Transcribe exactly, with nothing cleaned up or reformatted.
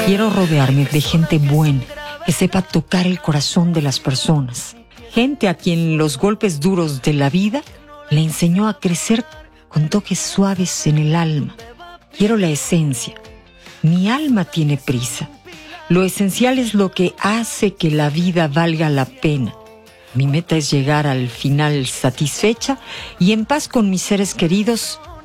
Quiero rodearme de gente buena, que sepa tocar el corazón de las personas. Gente a quien los golpes duros de la vida le enseñó a crecer con toques suaves en el alma. Quiero la esencia. Mi alma tiene prisa. Lo esencial es lo que hace que la vida valga la pena. Mi meta es llegar al final satisfecha y en paz con mis seres queridos